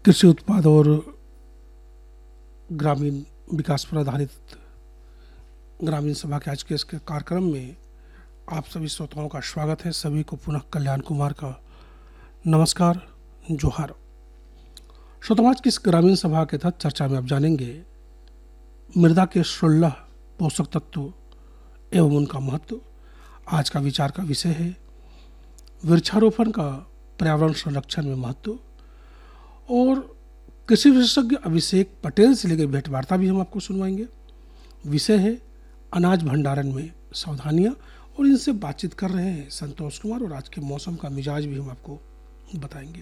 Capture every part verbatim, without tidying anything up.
कृषि उत्पाद और ग्रामीण विकास पर आधारित ग्रामीण सभा के आज के इस कार्यक्रम में आप सभी श्रोताओं का स्वागत है। सभी को पुनः कल्याण कुमार का नमस्कार, जोहार। श्रोताओं, आज की इस ग्रामीण सभा के तहत चर्चा में आप जानेंगे मृदा के सोलह पोषक तत्व एवं उनका महत्व। आज का विचार का विषय है वृक्षारोपण का पर्यावरण संरक्षण में महत्व। और कृषि विशेषज्ञ अभिषेक पटेल से लेकर भेंट वार्ता भी हम आपको सुनवाएंगे। विषय है अनाज भंडारण में सावधानियां, और इनसे बातचीत कर रहे हैं संतोष कुमार। और आज के मौसम का मिजाज भी हम आपको बताएंगे।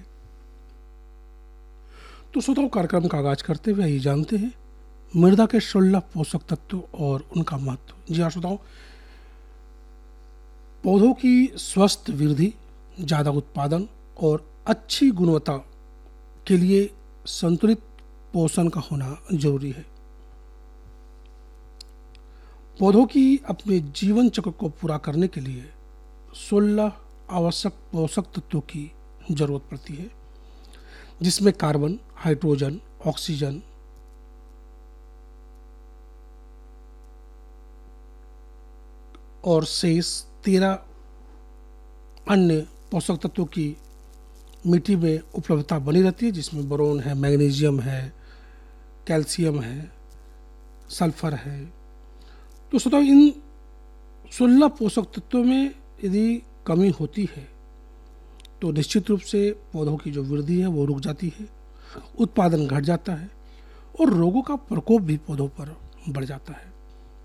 तो श्रोताओं, कार्यक्रम का आगाज करते हुए ये जानते हैं मृदा के सोलह पोषक तत्व और उनका महत्व। जी हाँ श्रोताओं, पौधों की स्वस्थ वृद्धि, ज़्यादा उत्पादन और अच्छी गुणवत्ता के लिए संतुलित पोषण का होना जरूरी है। पौधों की अपने जीवन चक्र को पूरा करने के लिए सोलह आवश्यक पोषक तत्वों की जरूरत पड़ती है, जिसमें कार्बन, हाइड्रोजन, ऑक्सीजन, और शेष तेरह अन्य पोषक तत्वों की मिट्टी में उपलब्धता बनी रहती है, जिसमें बोरोन है, मैग्नीशियम है, कैल्शियम है, सल्फर है। तो श्रोताओ, इन सोलह पोषक तत्वों में यदि कमी होती है तो निश्चित रूप से पौधों की जो वृद्धि है वो रुक जाती है, उत्पादन घट जाता है और रोगों का प्रकोप भी पौधों पर बढ़ जाता है।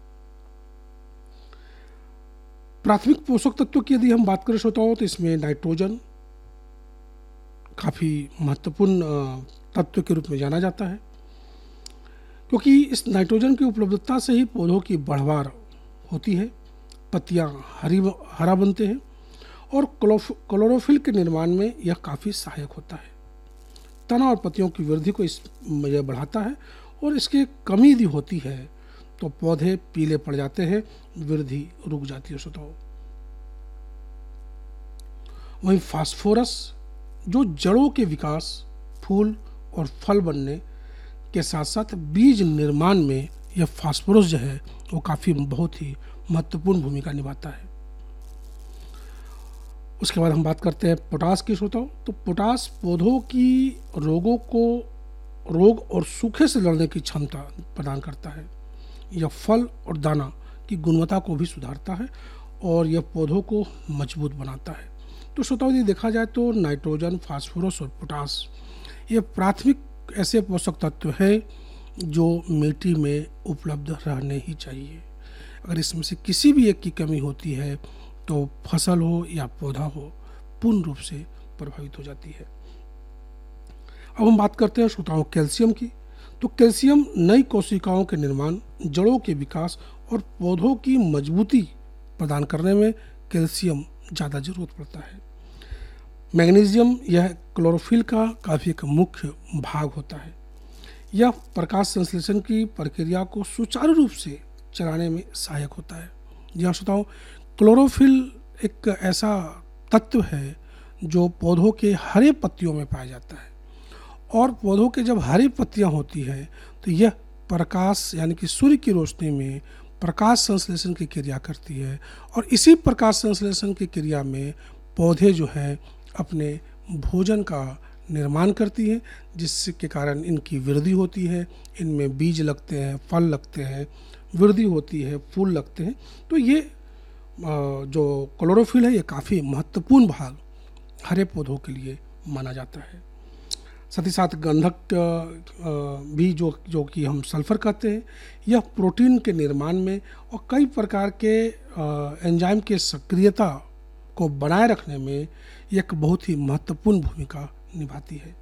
प्राथमिक पोषक तत्व की यदि हम बात करें श्रोताओं, तो इसमें नाइट्रोजन काफ़ी महत्वपूर्ण तत्व के रूप में जाना जाता है, क्योंकि इस नाइट्रोजन की उपलब्धता से ही पौधों की बढ़वार होती है, पत्तियां हरी हरा बनते हैं और क्लोरोफिल के निर्माण में यह काफ़ी सहायक होता है। तना और पत्तियों की वृद्धि को इस यह बढ़ाता है, और इसकी कमी यदि होती है तो पौधे पीले पड़ जाते हैं, वृद्धि रुक जाती है श्रोताओं। वहीं फास्फोरस जो जड़ों के विकास, फूल और फल बनने के साथ साथ बीज निर्माण में यह फास्फोरस जो है वो काफ़ी बहुत ही महत्वपूर्ण भूमिका निभाता है। उसके बाद हम बात करते हैं पोटास की श्रोताओं। तो पोटास पौधों की रोगों को रोग और सूखे से लड़ने की क्षमता प्रदान करता है। यह फल और दाना की गुणवत्ता को भी सुधारता है और यह पौधों को मजबूत बनाता है। तो श्रोताओं, यदि देखा जाए तो नाइट्रोजन, फास्फोरस और पोटास ये प्राथमिक ऐसे पोषक तत्व हैं जो मिट्टी में उपलब्ध रहने ही चाहिए। अगर इसमें से किसी भी एक की कमी होती है तो फसल हो या पौधा हो पूर्ण रूप से प्रभावित हो जाती है। अब हम बात करते हैं श्रोताओं कैल्शियम की। तो कैल्शियम नई कोशिकाओं के निर्माण, जड़ों के विकास और पौधों की मजबूती प्रदान करने में कैल्शियम ज़्यादा जरूरत पड़ता है। मैग्नीशियम यह क्लोरोफिल का काफ़ी एक मुख्य भाग होता है। यह प्रकाश संश्लेषण की प्रक्रिया को सुचारू रूप से चलाने में सहायक होता है। यहाँ श्रोताओं, क्लोरोफिल एक ऐसा तत्व है जो पौधों के हरे पत्तियों में पाया जाता है, और पौधों के जब हरी पत्तियां होती हैं तो यह प्रकाश यानी कि सूर्य की रोशनी में प्रकाश संश्लेषण की क्रिया करती है, और इसी प्रकाश संश्लेषण की क्रिया में पौधे जो हैं अपने भोजन का निर्माण करती हैं, जिसके कारण इनकी वृद्धि होती है, इनमें बीज लगते हैं, फल लगते हैं, वृद्धि होती है, फूल लगते हैं। तो ये जो क्लोरोफिल है ये काफ़ी महत्वपूर्ण भाग हरे पौधों के लिए माना जाता है। साथ ही साथ गंधक भी जो जो कि हम सल्फर कहते हैं, यह प्रोटीन के निर्माण में और कई प्रकार के एंजाइम के सक्रियता को बनाए रखने में एक बहुत ही महत्वपूर्ण भूमिका निभाती है।